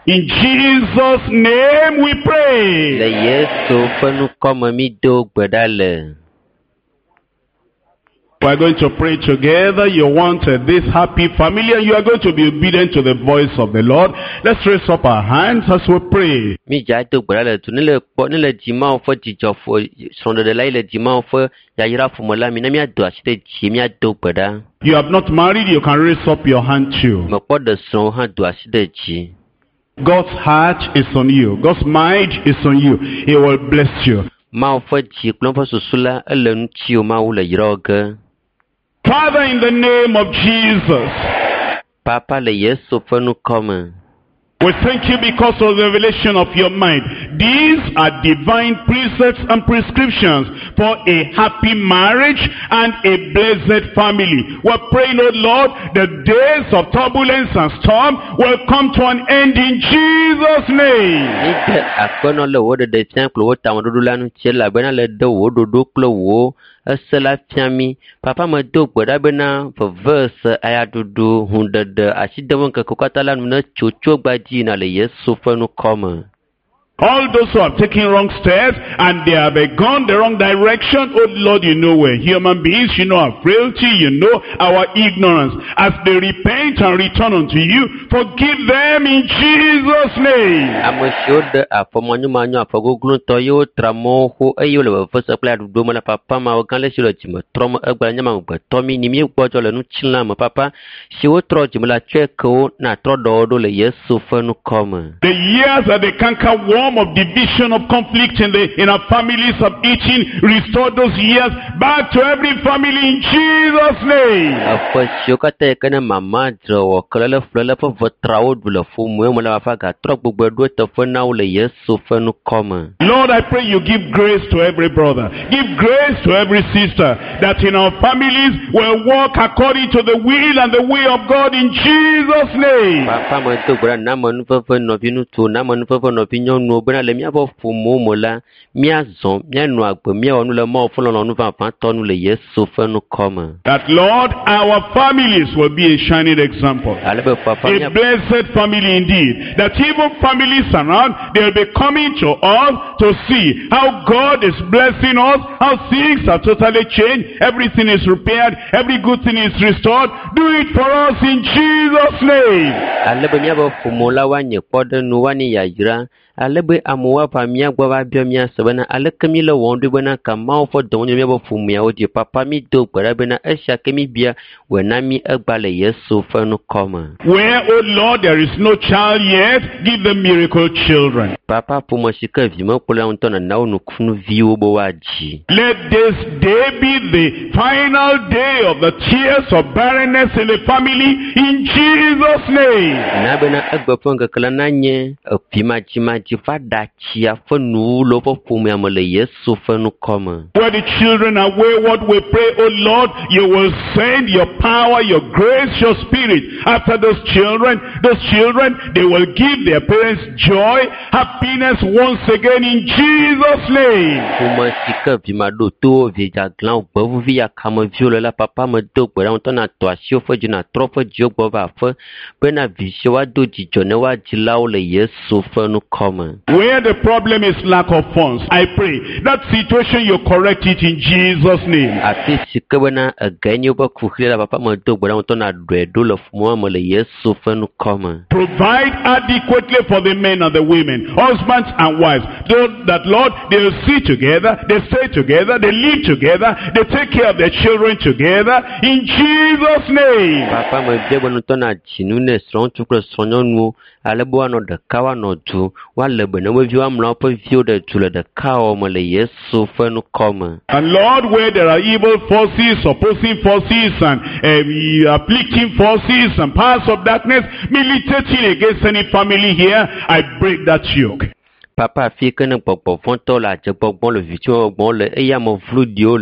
In Jesus' name we pray. Le Yesu fenu comme mi do gbedale. We're going to pray together. You want this happy family and you are going to be obedient to the voice of the Lord. Let's raise up our hands as we pray. Mi ja do gbedale tu ni le jima ofo jijo fo sonde de lai le jima ofo ya yira fu mola mi na mi ado asite ji mi ado gbeda. You have not married, you can raise up your hand too. Mo po de son han do asite ji. God's heart is on you. God's mind is on you. He will bless you. Ma ofo ji klon fo susula ele nu ti o ma wo le yira oge. Father, in the name of Jesus, Papa le Yesu fenu come. we thank you because of the revelation of your mind. These are divine precepts and prescriptions for a happy marriage and a blessed family. We're praying, oh Lord, the days of turbulence and storm will come to an end in Jesus' name. Ite akono le wo de temple wo ta wodu lanu che la bena le do wo do klo wo esela fiami papa me do gboda bena for verse aya dudu hundede aside won ke kokata lanu na chocho gbaji na le Yesu fenu come. All those who have taken wrong steps and they have gone the wrong direction, oh Lord, you know we're human beings, you know our frailty, you know our ignorance. As they repent and return unto you, forgive them in Jesus' name. Amoshode afomonyu manyu afogoglun to yo tramo ho eyo le fese pla do mo la papa ma o kan le silo ti mo tromo egba nya ma gbe to mi ni mi gbojo le nu chinla mo papa si o tro ti mo la cheko na tro do le Yesu fenu come. The years that the canker worm of division, of conflict in our families, of eating, restore those years back to every family in Jesus' name. Afa shokate kana mama dro kala flala fa votraud bula fu mo la fa ga tro gbogbo do to fa na le Yesu fenu come. Lord, I pray you give grace to every brother, give grace to every sister, that in our families will walk according to the will and the way of God in Jesus' name. Papa mo to bra na mo nu fa no binu to na mo nu fa no binyo no bra le mi abo fu mo mola mi azon mi anu agbo mi onu le mo fu lo nu fa fa to nu le Yesu fenu come. That Lord, our families will be a shining example, a blessed family indeed, that even families around, they'll be coming to us to see how God is blessing us, how things are totally changed, everything is repaired, every good thing is restored. Do it for us in Jesus' name. Alebe mi abo fu mola wa nye pode nu wa ni ya yira alebe amuwa pa mi agba ba bia mi asebana alekemi le wondu bena kama ofo donyo mi abo fu mi odi papa mi do gbara bena esha kemi bia we na mi egba le Yesu fenu come. Where, oh Lord, there is no child yet, give them miracle children. Papa pu mo shika vi mo kula onto na na onu kunu vi obo waji. Let this day be the final day of the tears of barrenness in the family in Jesus' name. Na bena egba fonga kala nanye opima chima fada chia fenu lo fo fu mi amole Yesu fenu come. Where the children are wayward, we pray, oh Lord, you will send your power, your grace, your spirit after those children. Those children, they will give their parents joy, happiness once again in Jesus' name. Kuma sika vima do to vija glan bovu via kama viola la papa me do gbera on na to asio fo jina trofo jogbo ba fo bena visho wa do jijone wa jilawo le Yesu fenu come. Where the problem is lack of funds, I pray that situation you correct it in Jesus' name. Ati sikabana aganyo ba kukhila papa mo do gbara on na do lo fumo mo le Yesu fenu come. Provide adequately for the men and the women, husbands and wives. Those that, Lord, they'll see together, they stay together, they live together, they take care of their children together in Jesus' name. Papa mo de bono to na chinune stron tukro sononu alebo ano de kawa no tu wale bena we view amla po view de tule de kawa mo le Yesu fenu come. And Lord, where there are evil forces, opposing forces, and afflicting forces and powers of darkness militating against any family here, I break that yoke. Papa fi kene popo fonto la je popo le vitu ogbon le eya mo flu dio le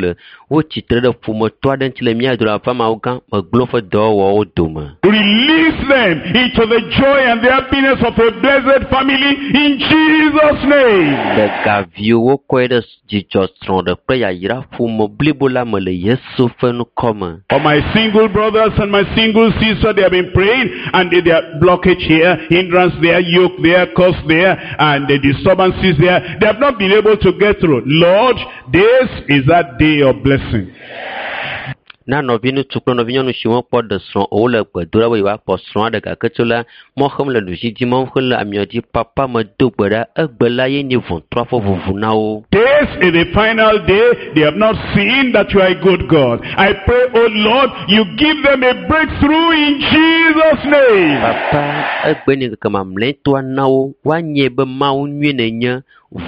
wo tsitre ɖe ƒometɔ aɖe ŋuti le mía dome aƒe mawo gã megblẽ woƒe dɔwɔwɔwo dome. Release them into the joy and the happiness of a blessed family in Jesus' name. Ɖe gaviwo kɔe ɖe dzidzɔ srɔ̃ɖe kple yayra ƒome blibo la me le Yesu ƒe nukɔ me. For my single brothers and my single sisters, they have been praying and they are blockage here, hindrance there, yoke there, curse there, and the disturbances there. They have not been able to get through. Lord, this is that day of blessing. Na nɔvi ŋutsu kple nɔvi nyɔnu siwo kpɔ ɖe srɔ̃ o le gbedoɖa be yewoakpɔ srɔ̃a ɖeka ke tso la mɔ xem le ɖusi dzi mɔ xem le amiɔ dzi papa me do gbe ɖa egbe la ye nye ʋɔntrɔ ƒe ʋuʋu na wo. This is the final day. They have not seen that you are a good God. I pray, oh Lord, you give them a breakthrough in Jesus' name. Papa egbe ne keke mamlɛtɔa na wo woanye be Mawu nyuie nenye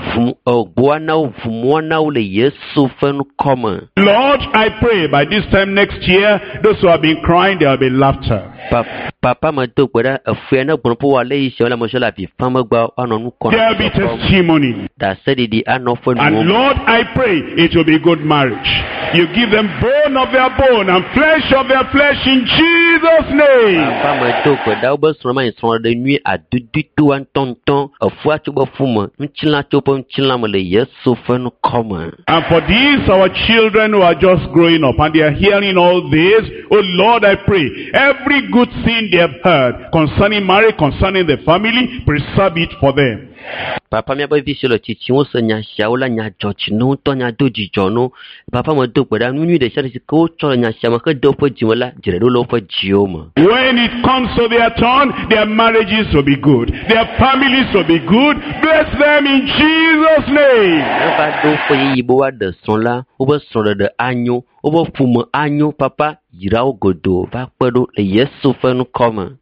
gboa na wo ʋumoa na wo le Yesu ƒe nukɔ me. Lord, I pray by this time next year, those who have been crying, there will be laughter. Papa me do gbe ɖa efia ne gbɔn ƒe wòale yi se wòle me se le avi fam megba woanɔ nu kɔ. There will be testimony. Daseɖiɖi anɔ ƒe nuwo. And Lord, I pray it will be good marriage. You give them bone of their bone and flesh of their flesh in Jesus' name. Papa me do gbe ɖa wobe srɔ̃ ma yi srɔ̃ ɖe nyui adudu to ŋutɔŋutɔ efua tso be fu me ŋutilã tso ƒe ŋutilã me le Yesu ƒe nukɔ me. And for these our children who are just growing up and they are hearing all this, oh Lord, I pray every good thing they have heard concerning marriage, concerning the family, preserve it for them. Papa miabe vi siwo le tsitsiwo se nya siawo la nya dzɔdzinu ŋutɔ nya do dzidzɔ no. Papa me do gbe ɖa nu nyui ɖe sia ɖe si ke wotsɔ le nya sia me he de woƒe dzime la dzreɖo le woƒe dziwo me. When it comes to their turn, their marriages will be good. Their families will be good. Bless them in Jesus' name. Eva do woƒe yiyi be woaɖe srɔ̃ la, woƒe srɔ̃ɖeɖe anyo, woƒe ƒome anyo. Papa yra wo godoo va kpe ɖo le Yesu ƒe nukɔ me.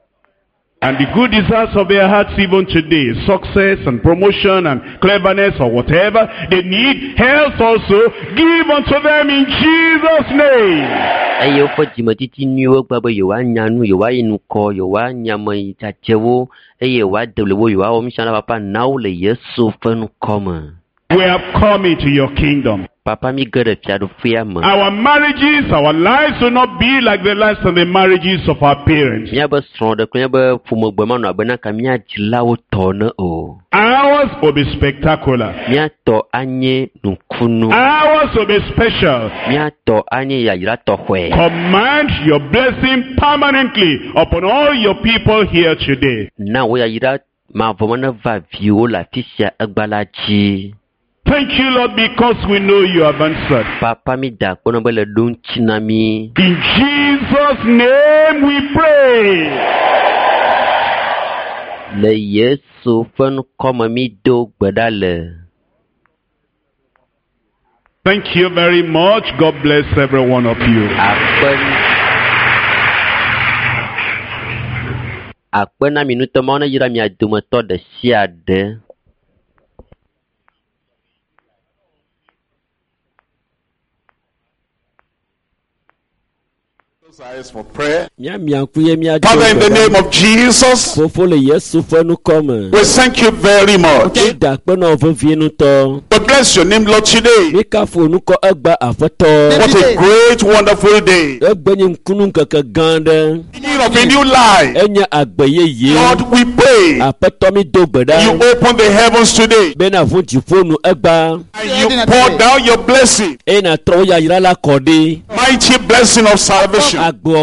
And the good desires of their hearts even today, success and promotion and cleverness or whatever they need, health also, give unto them in Jesus' name. Eye woƒe dzimetiti nyuiwo gba be yewoanya nu, yewoayi nukɔ, yewoanya me dzadzewo, eye yewoade le wo, yewoawɔ misiana papa na wo le Yesu ƒe nukɔ me. We have come into your kingdom. Papa mi ge ɖe fiaɖoƒea me. Our marriages, our lives will not be like the lives and the marriages of our parents. Miabe srɔ̃ɖe kple miabe ƒomegbe manɔ abe na ka mia dzilawo tɔ ne o. Ours will be spectacular. Miatɔ anye nukunu. Ours will be special. Miatɔ anye yayra tɔxɔe. Command your blessing permanently upon all your people here today. Na wo yayra mavɔme ne va viwo le afi sia egba la dzi. Thank you, Lord, because we know you have answered. Papa mi da kpɔnɔ be le ɖo ŋuti na mi. In Jesus' name we pray. Le Yesu ƒe nukɔ me mi do gbe ɖa le. Thank you very much. God bless every one of you. Akpe na mi nutɔmawo ne yra mia dometɔ ɖe sia ɖe. Eyes for prayer. Father, in the name of Jesus, we thank you very much. We bless your name, Lord, today. What a great, wonderful day. Beginning of a new life. Lord, we pray you open the heavens today and you pour down your blessing, mighty blessing of salvation,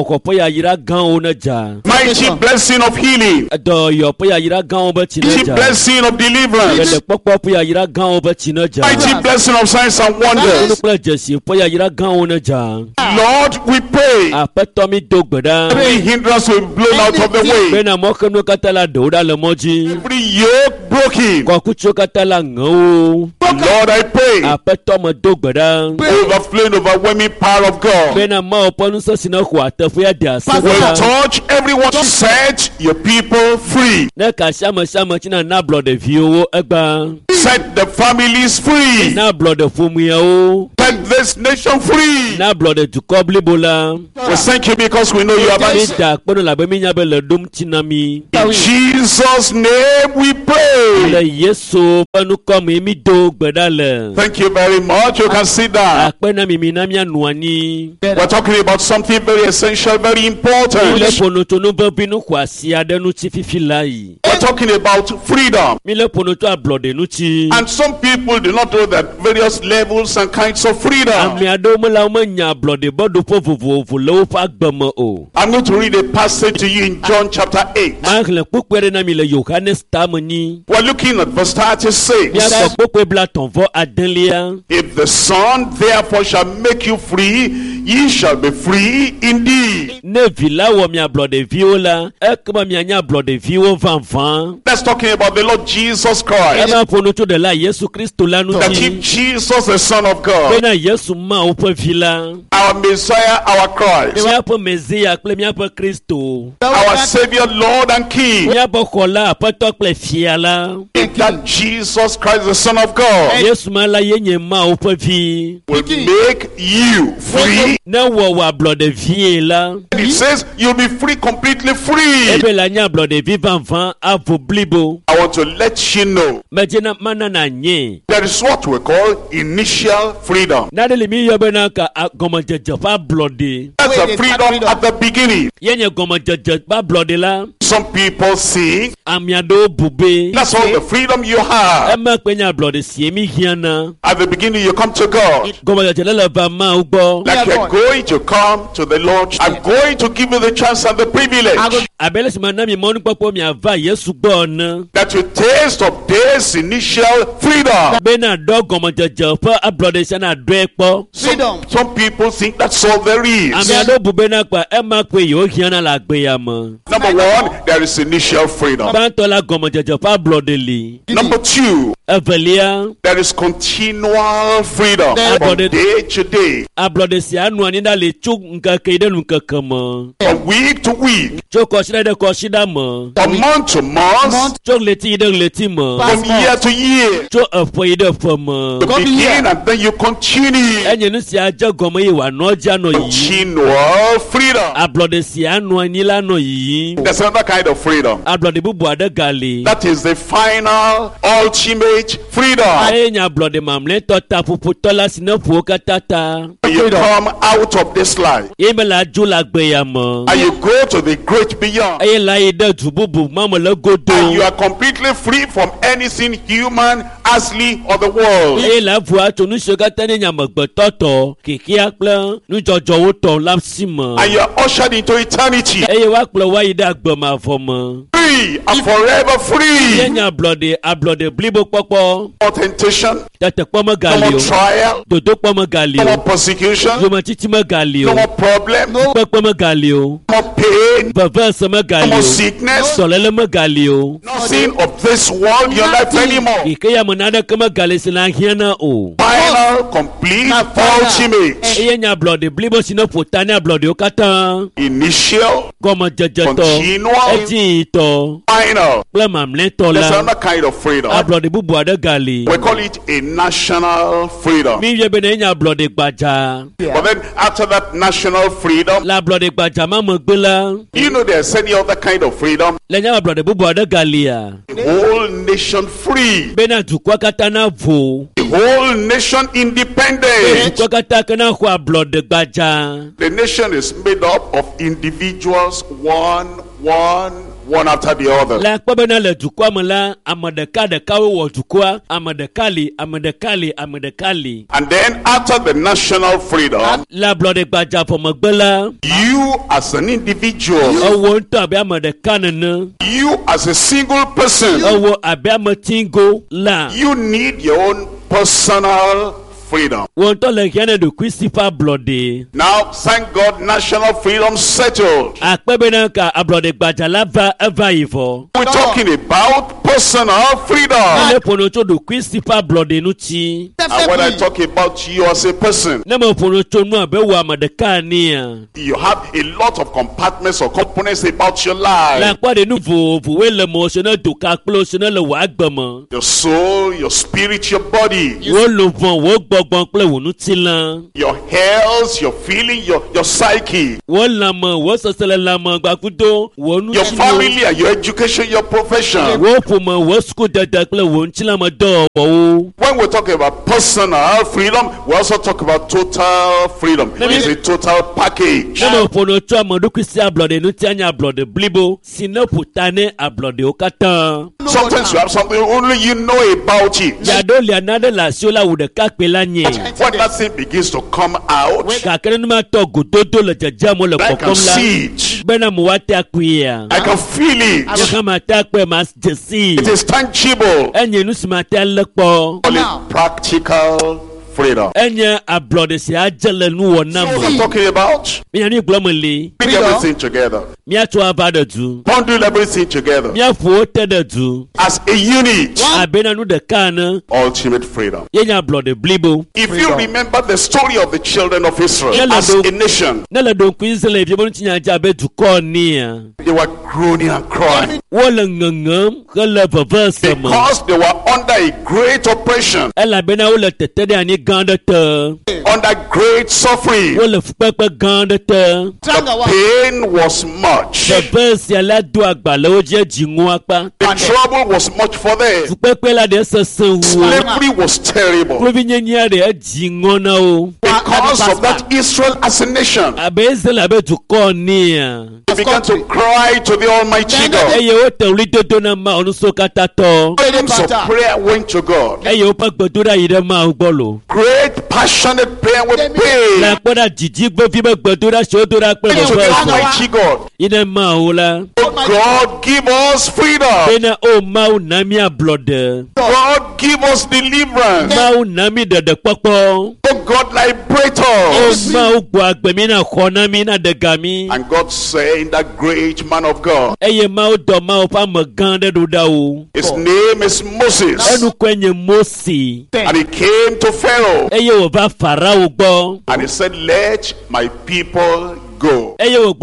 mighty blessing of healing, mighty blessing of deliverance, mighty blessing of signs and wonders. Lord, we pray every hindrance will be blown out of the way, every yoke broken. Lord, I pray overflowing, overwhelming power of God will touch everyone to set your people free. Set the families free. Set this nation free. We thank you because we know you have answered. In Jesus' name we pray. Thank you very much. You can sit down. We're talking about something very essential, very important. We're talking about freedom. And some people do not know that various levels and kinds of freedom. I'm going to read a passage to you in John chapter 8. We're looking at verse 36. If the Son therefore shall make you free, ye shall be free indeed. That's talking about the Lord Jesus Christ. That if Jesus, the Son of God, our Messiah, our Christ, our Savior, Lord and King, that Jesus Christ, the Son of God, will make you free. It says you'll be free, completely free. I want to let you know there is what we call initial freedom. That's the freedom at the beginning. Some people sing. That's all the freedom you have. At the beginning you come to God. Like you're going to come to the Lord. I'm going to give you the chance and the privilege that you taste of this initial freedom. Some people think that's all there is. Number one, there is initial freedom. Number two, there is continual freedom from day to day, from week to week, from month to month, from year to year. You begin and then you continue. Continual freedom. There's another kind of freedom. That is the final, ultimate freedom. When you come out of this life and you go to the great beyond, and you are completely free from anything human, earthly, or the world. And you are ushered into eternity. Free and forever free. No more temptation, no more trial, no more persecution, no more problem, no more pain, no more sickness, nothing of this world in your life anymore. Final, complete, ultimate, initial, continual, final. There's another kind of freedom. We call it a national freedom. But then after that national freedom, you know there's any other kind of freedom. The whole nation free. The whole nation independent. The nation is made up of individuals, one after the other. And then after the national freedom, you as an individual, you as a single person, you need your own personal freedom. Now, thank God, national freedom settled. We're talking about personal freedom. And when I talk about you as a person, you have a lot of compartments or components about your life. Your soul, your spirit, your body. your health, your feeling, your psyche, your family, your education, your profession. When we talk about personal freedom, we also talk about total freedom. It's a total package. Sometimes you have something only you know about it. When that thing begins to come out, I can see it. I can feel it. It is tangible. Call it practical freedom. So what I'm talking about? Bring everything together. Bundle everything together. As a unit. Ultimate freedom. If you remember the story of the children of Israel as a nation, they were groaning and crying because they were under a great oppression, under great suffering. The pain was much. The trouble was much for them. Slavery was terrible. Because of that, Israel as a nation, they began to cry to the Almighty God. Volumes of prayer went to God. Great passionate prayer with pain to the Almighty God. Oh God, give us freedom. God, give us deliverance. Oh God, liberate us. And God said, that great man of God, his name is Moses, and he came to Pharaoh, and he said, let my people go. Was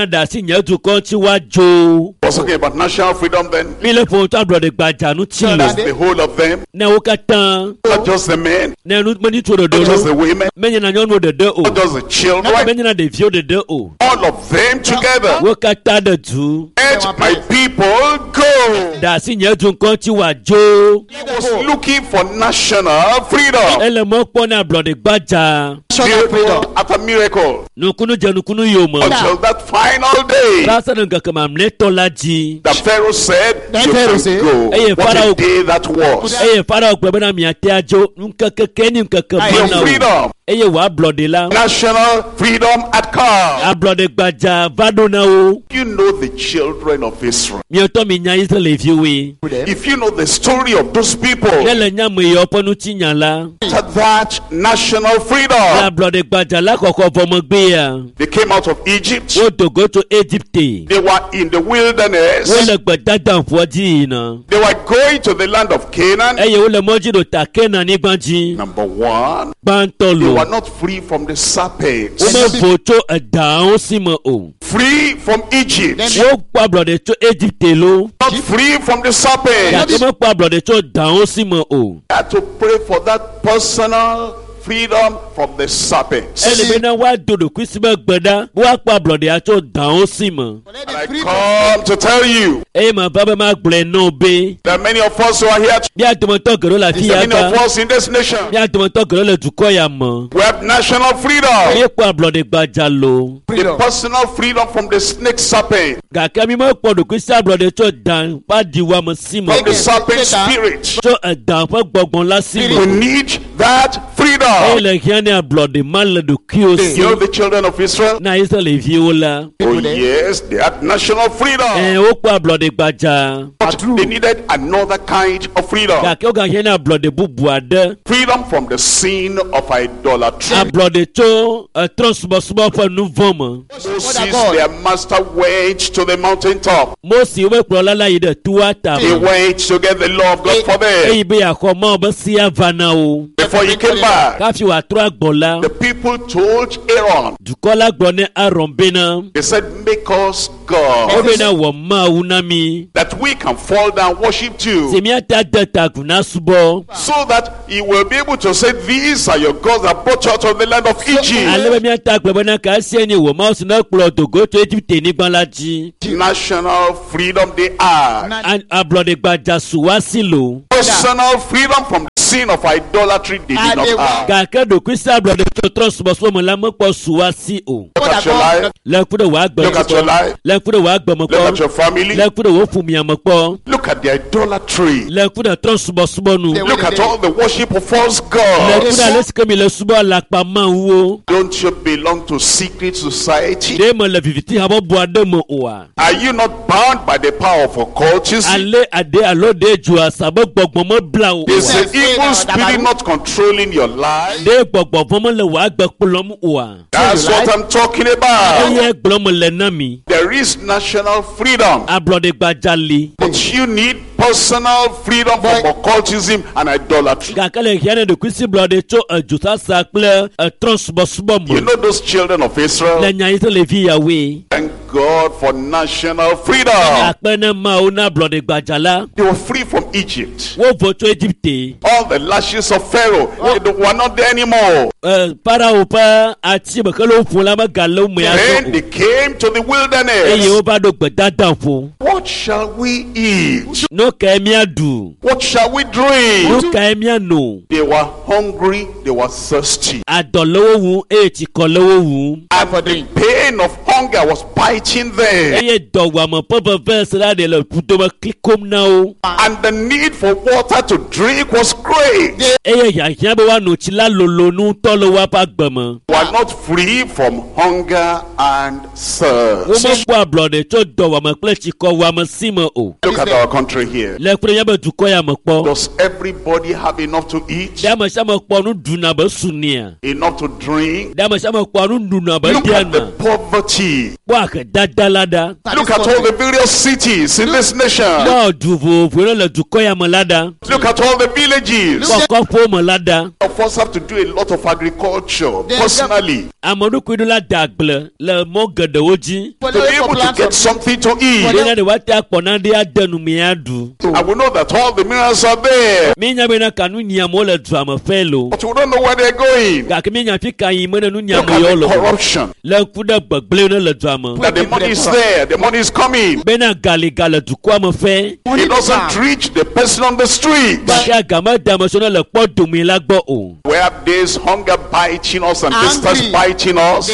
talking about national freedom then. That's the whole of them. Not just the men, not just the women, not just the children. All of them together. Let my people go. He was looking for national freedom. Miracle after miracle. Until that final day, the Pharaoh said, you can go. What a day that was. Freedom. National freedom had come. You know the children of Israel. If you know the story of those people, after that national freedom, they came out of Egypt. They were in the wilderness. They were going to the land of Canaan. Number one, they were not free from the serpents. Free from Egypt. Not free from the serpents. Had to pray for that personal freedom from the serpents. And I come to tell you, there are many of us who are here. There are many of us in this nation. We have national freedom. The personal freedom from the snake serpent. From the serpent spirit. We need that freedom. You know the children of Israel? Oh yes, they had national freedom. But they needed another kind of freedom. Freedom from the sin of idolatry. Moses, their master, went to the mountaintop. He went to get the law of God for them. Before he came back, the people told Aaron, they said, make us God. That we can fall down, worship too. So that he will be able to say, these are your gods that brought you out of the land of Egypt. National freedom they are. Personal freedom from the sin of idolatry they did not have. Look at your life. Look at your life. Look at your family. Look at the idolatry. Look at all the worship of false gods. Don't you belong to secret society? Are you not bound by the power of occultism? Is the evil spirit not controlling your life? That's what I'm talking about. There is national freedom, but you need personal freedom from occultism and idolatry. You know those children of Israel? Thank God for national freedom. They were free from Egypt. All the lashes of Pharaoh, they were not there anymore. Then they came to the wilderness. What shall we eat? What shall we drink? They were hungry, they were thirsty. And the pain of hunger was biting them. And the need for water to drink was great. We are not free from hunger and thirst. Look at our country here. Does everybody have enough to eat? Enough to drink? Look at the poverty. Look at all the various cities in this nation. Look at all the villages. Of us have to do a lot of agriculture personally to be able to get something to eat. And we know that all the miracles are there, but we don't know where they're going. Look at the corruption. That the money is there, the money is coming. It doesn't reach the person on the street. We have this hunger biting us and this thirst biting us.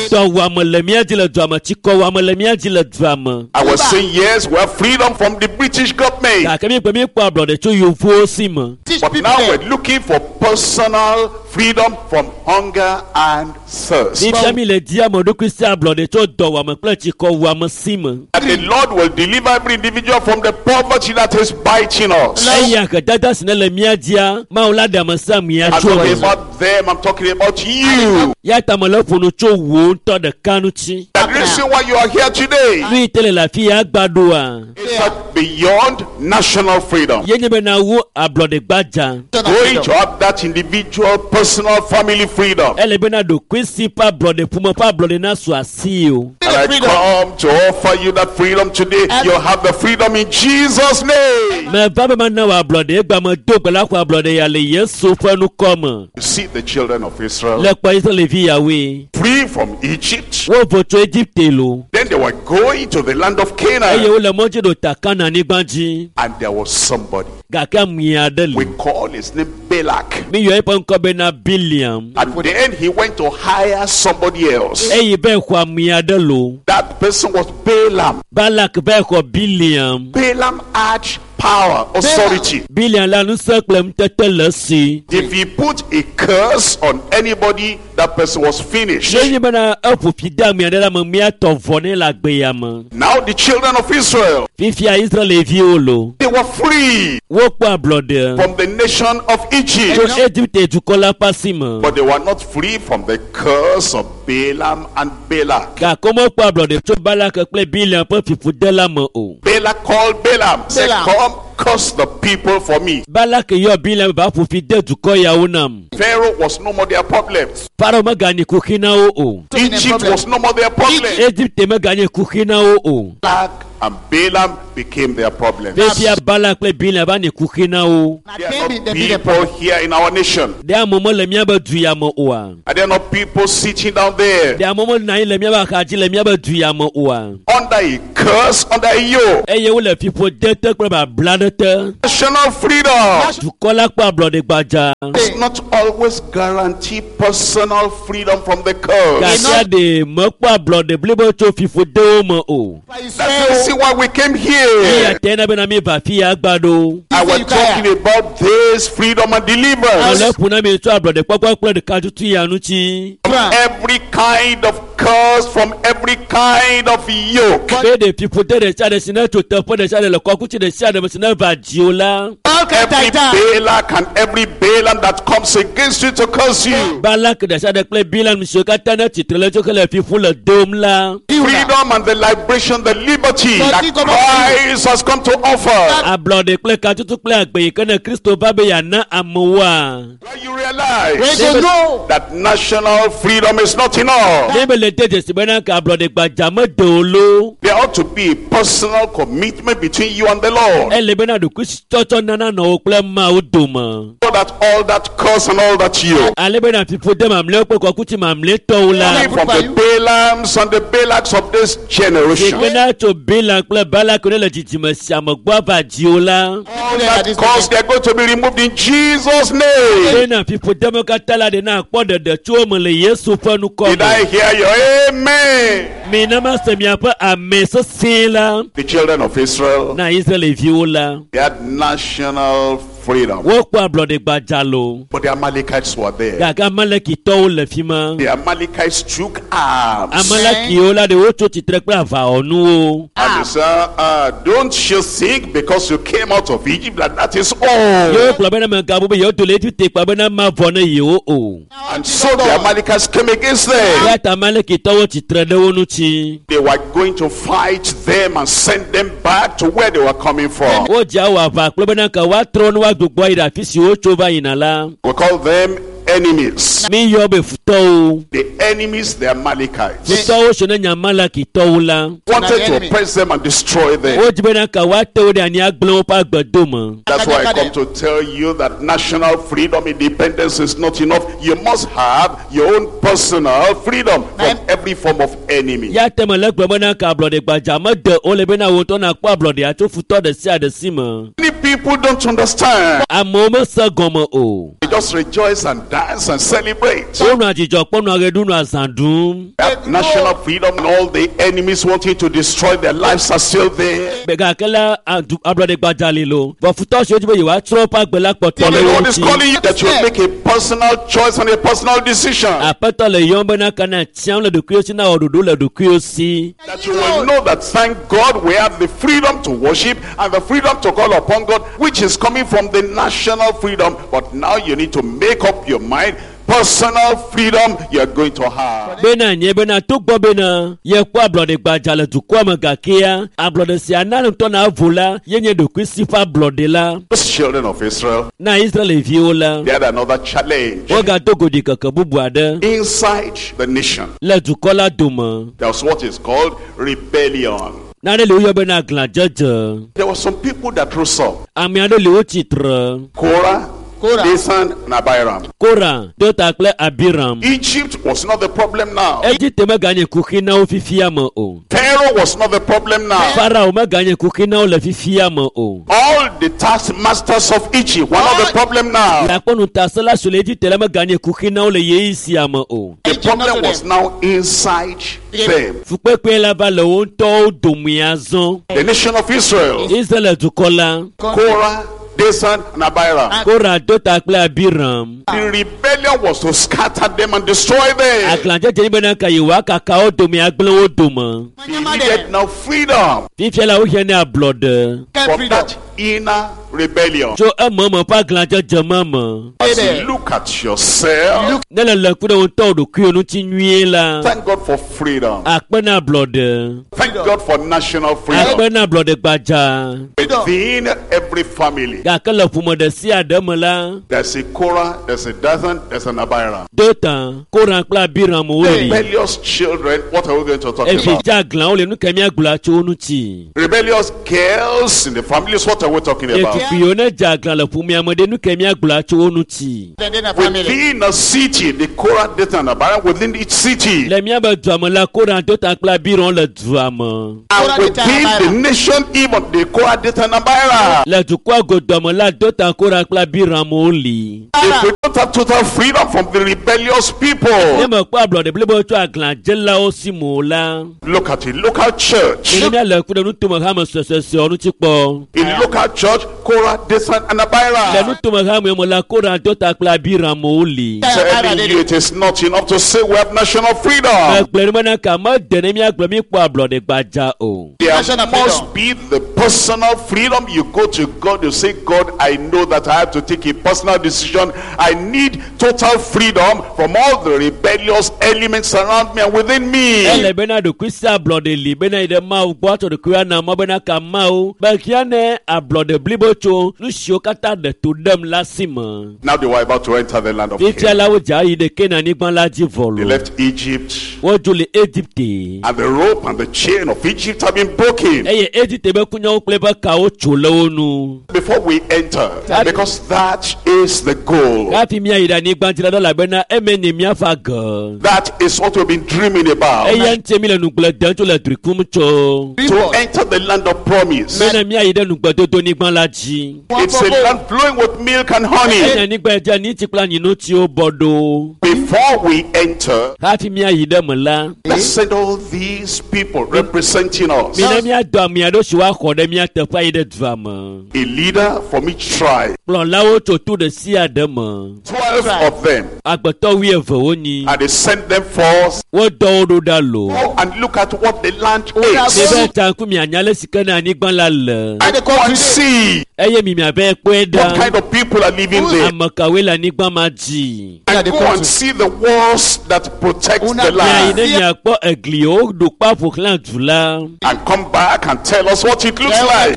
I was saying yes, we have freedom from the British government. But now we're looking for personal freedom from hunger and thirst. And the Lord will deliver every individual from the poverty that is biting us. I'm talking about them, I'm talking about you. The reason why you are here today is that beyond national freedom, going to have that individual personal family freedom. And I come to offer you that freedom today. You have the freedom in Jesus' name. You see the children of Israel free from Egypt. Then they were going to the land of Canaan. And there was somebody. We call his name Balak. And then he went to hire somebody else. That person was Balaam. Balaam had power, authority. If he put a curse on anybody, that person was finished. Now the children of Israel, they were free from the nation of Egypt, but they were not free from the curse of Balaam and Balak. Balak called Balaam, said, come, curse the people for me. Pharaoh was no more their problem. Egypt was no more their problem. Balak and Balaam became their problem. There are not people here in our nation. Are there not people sitting down there under a curse, under a yoke? National freedom does not always guarantee personal freedom from the curse. That's why we came here. And we're talking about this freedom and deliverance from every kind of curse, from every kind of yoke. Every Balak and every Balaam that comes against you to curse you. Freedom and the liberation, the liberty that Christ has come to offer. You realize that national freedom is not enough. There ought to be a personal commitment between you and the Lord. So that all that curse and all that yoke, from the Balaams and the Balaks of this generation, all that curse, they are going to be removed in Jesus' name. Did I hear your amen? The children of Israel, they had national freedom, but the Amalekites were there. The Amalekites took arms, and they said, don't you think because you came out of Egypt that is all? And so the Amalekites came against them. They were going to fight them and send them back to where they were coming from. We call them enemies. The enemies, the Amalekites, wanted to oppress them and destroy them. That's why I come to tell you that national freedom, independence is not enough. You must have your own personal freedom from every form of enemy. Many people don't understand. They just rejoice and dance and celebrate. That national freedom and all the enemies wanting to destroy their lives are still there. The Lord is calling you that you make a personal choice and a personal decision. That you will know that, thank God, we have the freedom to worship and the freedom to call upon God, which is coming from the national freedom. But now you need to make up your mind. Personal freedom you're going to have. Those children of Israel, they had another challenge. Inside the nation, there was what is called rebellion. There were some people that rose up. Korah, Dathan and Abiram. Egypt was not the problem now. Pharaoh was not the problem now. All the taskmasters of Egypt were not the problem now. The problem was now inside them. The nation of Israel, Korah, Dathan and Abiram. The rebellion was to scatter them and destroy them. They needed now freedom from that inner rebellion. As you look at yourself, thank God for freedom. Thank God for national freedom. Within every family, there's a Korah, there's a Dathan, there's an Abiram. Rebellious children, what are we going to talk about? Rebellious girls in the families, what are we talking about? Within a city, the Korah, Dathan, and Abiram, within each city. And within the nation, even the Korah, Dathan, and Abiram. If we don't have total freedom from the rebellious people, look at it, local church. In local church, Korah, Dathan, and Abiram. Telling you it is not enough to say we have national freedom. There must be the personal freedom. You go to God, you say, God, I know that I have to take a personal decision. I need total freedom from all the rebellious elements around me and within me. Now they were about to enter the land of Canaan. They left Egypt, and the rope and the chain of Egypt have been broken before we enter, because that is the goal. That is what we've been dreaming about. To enter the land of promise. It's a land flowing with milk and honey. Before we enter, let's send all these people representing us. A leader from each tribe. 12 of them. And they sent them forth. Go and look at what the land is. And go and see what kind of people are living there. And go and see the walls that protect the land. And come back and tell us what it looks like.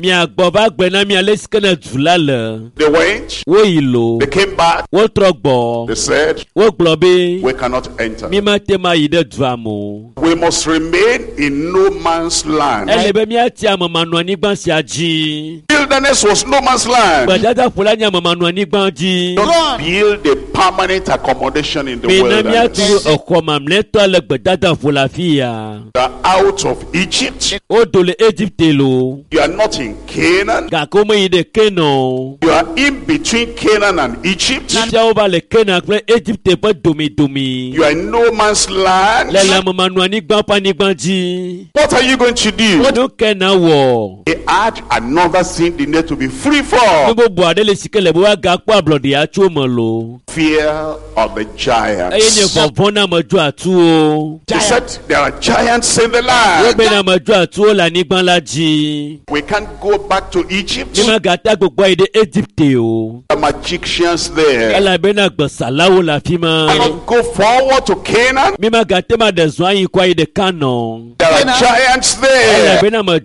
They went. They came back. They said, we cannot enter. We must remain in no man's land. Wilderness was no man's land. Don't build a permanent accommodation in the wilderness. You are out of Egypt. You are not in Canaan. You are in between Canaan and Egypt. You are in no man's land. What are you going to do? They add another thing they need to be free from. Fear of the giants. They said there are giants in the land. We can't go back to Egypt. The magicians there. Cannot go forward to Canaan. There are giants there.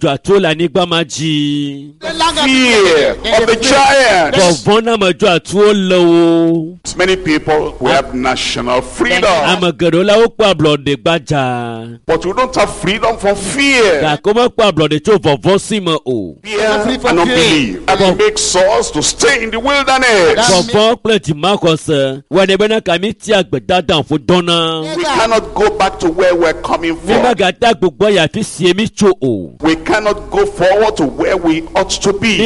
Fear of the giants. Many people who have national freedom, but we don't have freedom from fear. Fear and unbelief. And makes us to stay in the wilderness. We cannot go back to where we're coming from. We cannot go forward to where we ought to be.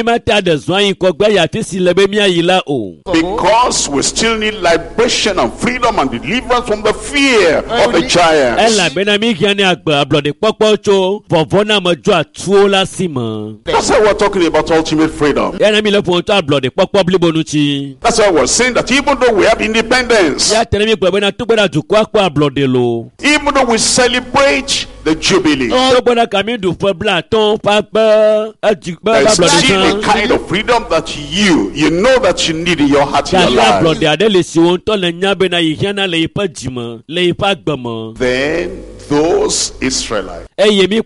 Because we still need liberation and freedom and deliverance from the fear of the giants. That's why we're talking about ultimate freedom. That's why we're saying that even though we have independence, even though we celebrate the Jubilee. See the kind of freedom that you know that you need in your heart in your life. Then those Israelites, as they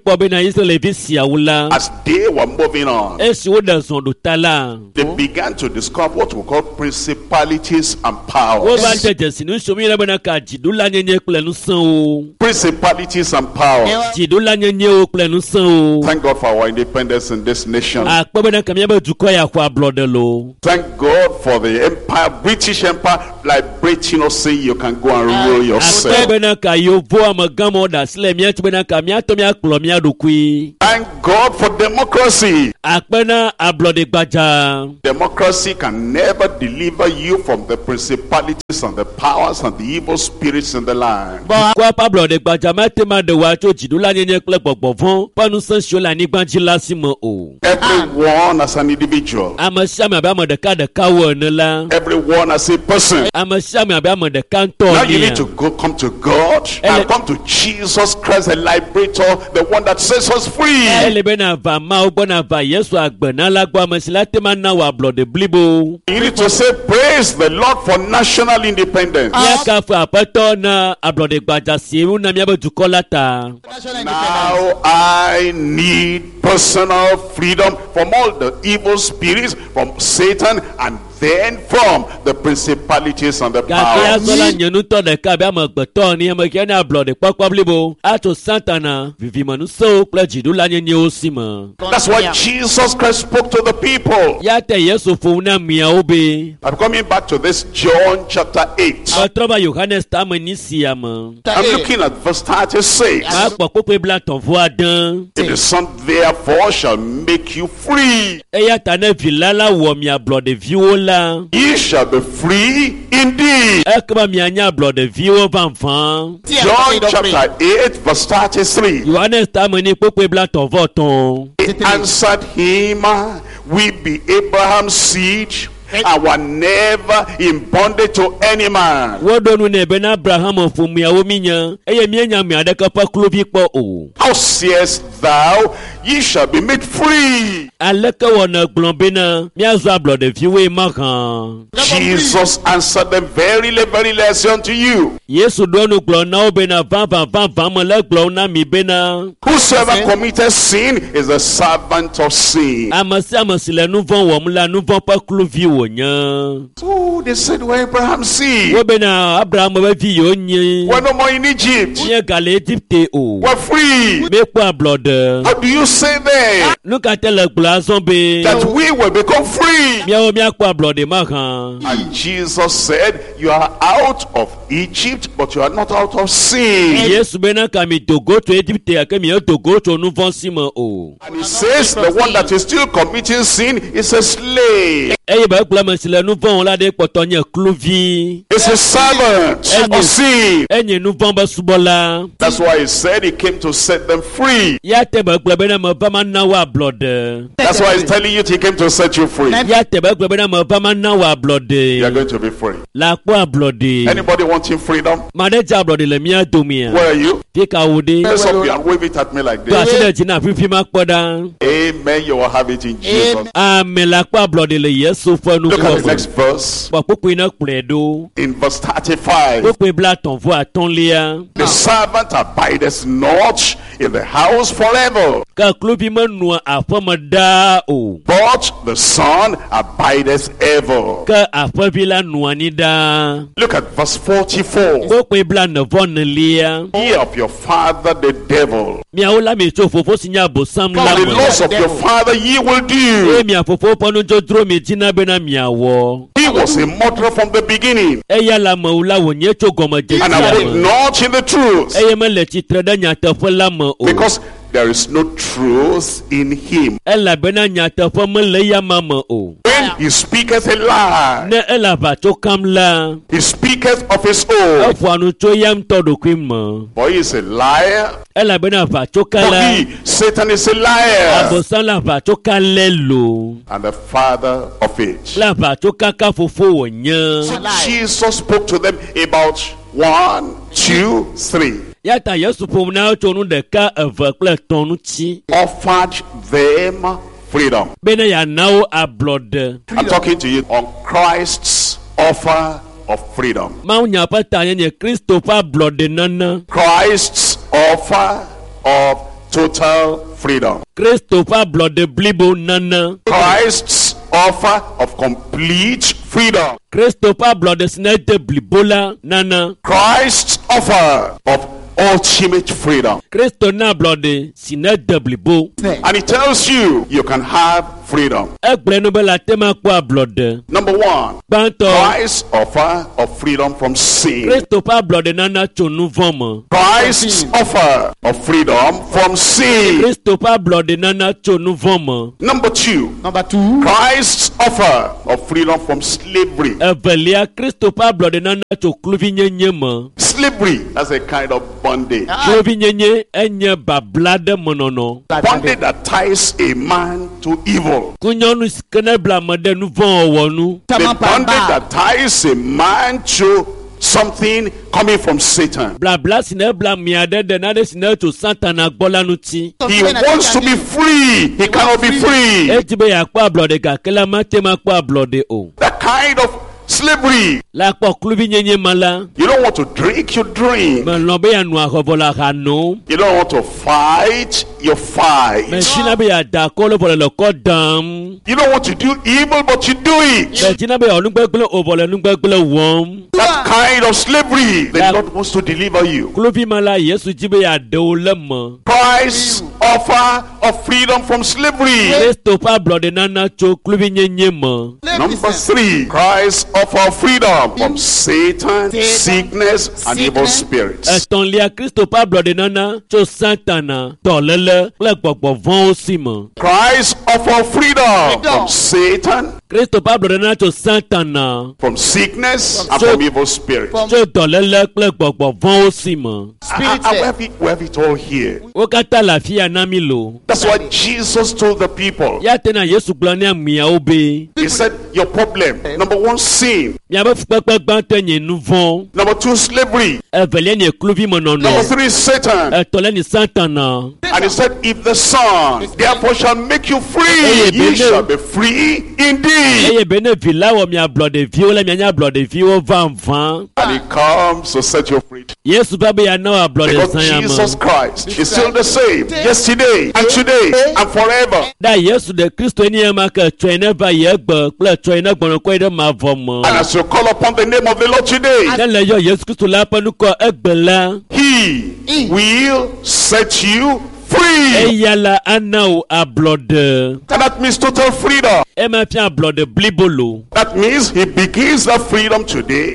were moving on, they began to discover what we call principalities and powers. Principalities and powers. Thank God for our independence in this nation. Thank God for the empire, British Empire, liberating us, saying you can go and rule yourself. Thank God for democracy. Democracy can never deliver you from the principalities and the powers and the evil spirits in the land. Everyone as an individual, everyone as a person. Now you need to come to God and come to Jesus Christ, the liberator, the one that sets us free. You need to say, praise the Lord for national independence. Now I need personal freedom from all the evil spirits, from Satan, and then from the principalities and the powers. That's why Jesus Christ spoke to the people. I'm coming back to this John chapter 8. I'm looking at verse 36. If the Son therefore shall make you free, ye shall be free indeed. John chapter 8 verse 33. He answered him, we be Abraham's seed, and were never in bondage to any man. How sayest thou, ye shall be made free? Jesus answered them, verily, verily, I say unto you, whosoever committeth sin is the servant of sin. So they said, well, Abraham see. We're no more in Egypt. We're free. How do you say that? That we will become free. And Jesus said, you are out of Egypt, but you are not out of sin. And he says, the one that is still committing sin is a slave. It's a servant of sin. That's why he said he came to set them free. That's why he's telling you he came to set you free. You are going to be free. Anybody wanting freedom? Where are you? Press up and wave it at me like this. Amen. You will have it in Jesus. Look at the next verse. In verse 35. The servant abideth not in the house forever, but the Son abideth ever. Look at verse 44. Ye of your father the devil, the laws of your father ye will do. He was a murderer from the beginning, and abode not in the truth, because there is no truth in him. When he speaketh a lie, he speaketh of his own, for he is a liar. For he, Satan, is a liar, and the father of it. So Jesus spoke to them about 1, 2, 3. Yata Yesu pomna chonu deka evekle tonu chi. Offered them freedom. Bene ya now a blood. I'm talking to you on Christ's offer of freedom. Ma unya pata yenye Christopher blood nana. Christ's offer of total freedom. Christopher blood blibo nana. Christ's offer of complete freedom. Christopher blood snede blibola nana. Christ's offer of ultimate freedom. Christo na blood sinede blibo. And he tells you can have freedom. Number 1. Christ's offer of freedom from sin. Christopher blood nana chonu voma. Christ's offer of freedom from sin. Christopher blood nana chonu voma. Number 2. Christ's offer of freedom from slavery. Evelia Christopher blood nana chokluvi nyema. Slavery as a kind of bondage. Chokluvi nye enye bablade monono. Bondage that ties a man to evil. Kunyonu skenebla made nu von wonu. The bondage that ties a man to something coming from Satan. Bla bla sinebla miade de nade sine to Satan agbola nuti. He wants to be free. He cannot be free. Ejibe yakwa blood ka kela matema kwa blood o. That kind of slavery. La kwa klubi nyenye mala. You don't want to drink, you drink. Me lobe ya nwa hobola hano. You don't want to fight, you fight. Me china be ya da kolo vole lo kodam. You don't want to do evil, but you do it. Me china be ya olungbegbele obole olungbegbele wom. That kind of slavery, the Lord wants to deliver you. Klubi mala Yesu jibe ya de olema. Christ's offer of freedom from slavery. Christopher blood nana cho klubi nyenye ma. Number 3, Christ's offer of freedom from Satan, sickness, and evil spirits. Etonlia Christopher blood nana cho Satana tolele lekpokpo von osimo. Christ's offer of freedom from Satan, Christopher blood nana cho Satana from sickness, and from evil spirits. Cho tolele lekpokpo von osimo. We have it all here. Okata lafia namilo. That's why Jesus told the people. Ya tena Yesu glania mia obe. He said your problem, number 1, sin. Number 2, slavery. Number 3, Satan. And he said, if the Son therefore shall make you free, you shall be free indeed. And he comes to set you free. Because Jesus Christ is still the same yesterday and today and forever. And as you call upon the name of the Lord today, He will set you free. And that means total freedom. That means he begins that freedom today.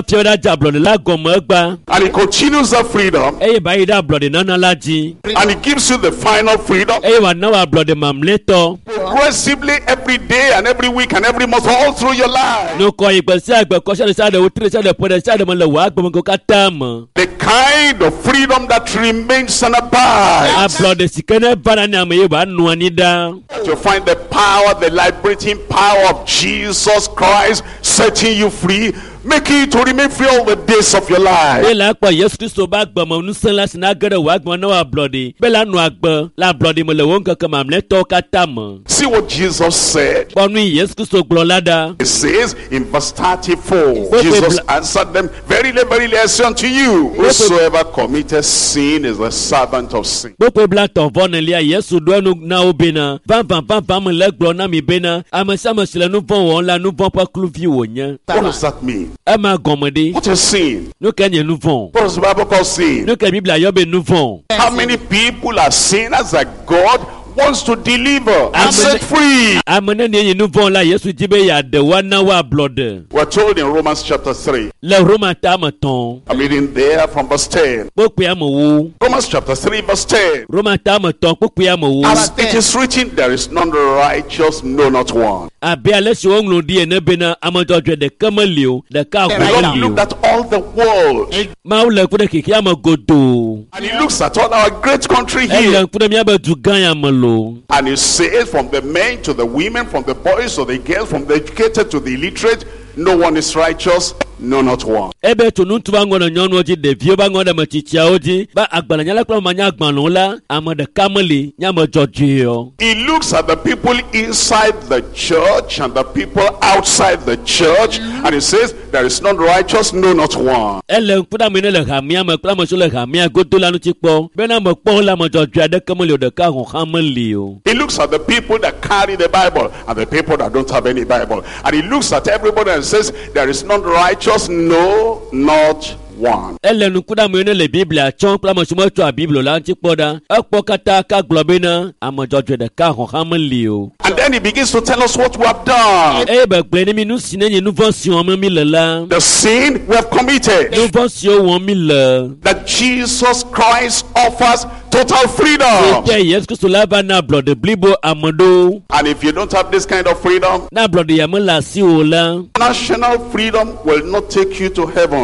And he continues that freedom. And he gives you the final freedom. Progressively every day and every week and every month all through your life. The kind of freedom that remains and abides. You find the power, the liberating power of Jesus Christ setting you free, making you to remain free all the days of your life. See what Jesus said. He says in verse 34, Jesus answered them, verily, verily, I say unto you, whosoever committeth sin is a servant of sin. What does that mean? What is sin? What does the Bible call sin? How many people are sinners that God wants to deliver and set free? We're told in Romans chapter 3. I'm reading there from verse 10. Romans chapter 3 verse 10. As it is written, there is none righteous, no, not one. The Lord looked at all the world, and he looks at all our great country here, and he says, from the men to the women, from the boys to the girls, from the educated to the illiterate, no one is righteous, know not one. Ebe tunu tuba ngona nyonu oji devio ba ngona machichia oji ba agbala nyala kwa manya agbalon la amade kamali nyama jojio. He looks at the people inside the church and the people outside the church, and he says, there is none righteous, no not one. Ele puda minele hamia me kula mosole hamia godola no tikpo bena mo pon la mo jojia de kamali o de ka hon hamali o. He looks at the people that carry the Bible and the people that don't have any Bible, and he looks at everybody and says, there is none righteous, no not one. Ele nukuda mwene le Biblia chon kula mosimo to a Bible la tikpoda akpo kata ka globena amo jojia de ka hon hamali o. And then he begins to tell us what we have done. The sin we have committed. That Jesus Christ offers total freedom. And if you don't have this kind of freedom, national freedom will not take you to heaven.